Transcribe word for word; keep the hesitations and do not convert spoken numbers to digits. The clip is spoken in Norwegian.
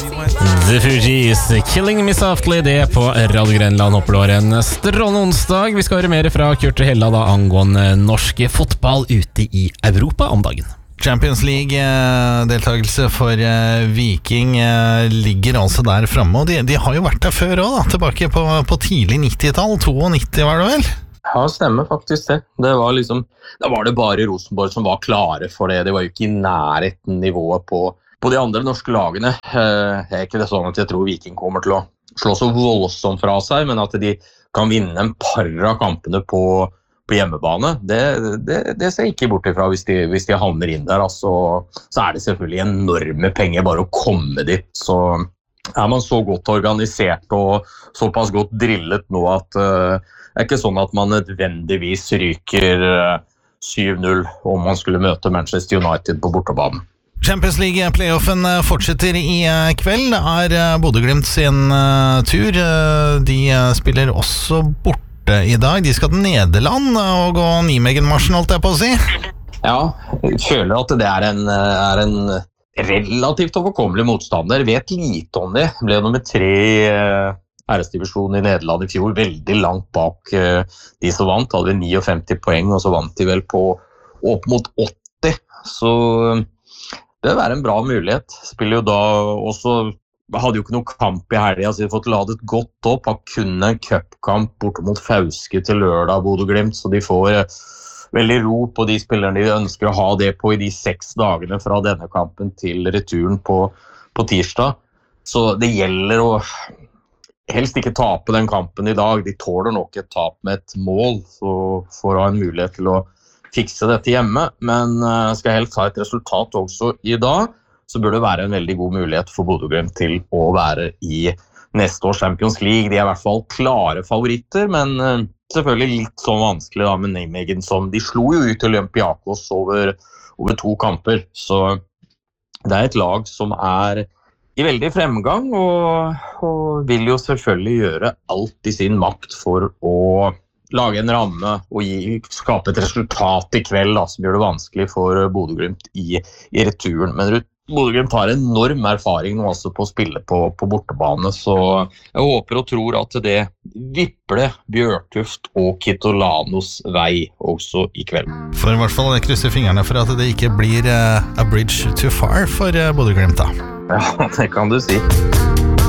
The Fugees, Killing Me Softly, det på Radio Grenland. Håper du har en strålende onsdag. Vi skal høre mer fra Kurt Hella da, angående norsk fotball ute i Europa om dagen. Champions League-deltagelse for uh, Viking uh, ligger altså der fremme, og de, de har jo vært der før også da, tilbake på, på tidlig nittitall, nittito var det vel? Ja, stemmer faktisk det. Det var liksom, da var det bare Rosenborg som var klare for det. Det var jo ikke i nærheten nivået på, på de andre norske lagene. Uh, det er ikke det sånn at jeg tror Viking kommer til å slå så voldsomt fra seg, men at de kan vinne en par av kampene på på hjemmebane, det, det, det ser jeg ikke bort ifra hvis de, hvis de havner inn der, altså, så er det selvfølgelig enorme penger bare å komme dit, så er man så godt organisert og såpass godt drillet nå at uh, det er ikke sånn at man nødvendigvis ryker uh, syv null om man skulle møte Manchester United på bortebanen. Champions League-playoffen fortsetter i kveld, det er Bodø/Glimt sin uh, tur, de spiller også bort i dag. De skal til Nederland og gå Nijmegen-marsjen, holdt jeg på å si. Ja, jeg føler at det er en, er en relativt overkommelig motstander. Vet lite om det. Ble nummer tre æresdivisjon i Nederland i fjor, veldig langt bak de som vant. Hadde vi femtini poeng, og så vant de vel på opp mot åtti. Så det vil være en bra mulighet. Spiller jo da også hadde jo ikke noe kamp i helgen, så de har fått ladet godt opp, har kun en cupkamp borte mot Fauske til lørdag, Bodø/Glimt, så de får eh, veldig ro på de spillerne de ønsker å ha det på i de seks dagene fra denne kampen til returen på, på tirsdag. Så det gjelder å helst ikke tape den kampen i dag, de tåler nok et tap med et mål, så får de ha en mulighet til å fikse dette hjemme, men eh, skal helst ha et resultat også i dag, så bør det være en veldig god mulighet for Bodø/Glimt til å være i neste års Champions League. De er i hvert fall klare favoritter, men uh, selvfølgelig litt sånn vanskelig da med Nijmegen, som de slo jo ut til Olympiakos over, over to kamper. Så det er et lag som er i veldig fremgang, og, og vil jo selvfølgelig gjøre alt i sin makt for å lage en ramme og gi, skape et resultat i kveld da, som gjør det vanskelig for Bodø/Glimt i, i returen. Men Bodø/Glimt har enorm erfaring nå også på å spille på, på bortebane, så jeg håper og tror at det vipper Bjørtuft og Kitolanos vei også i kveld. For i hvert fall krysser fingrene for at det ikke blir uh, a bridge too far for uh, Bodø/Glimt da. Ja, det kan du si.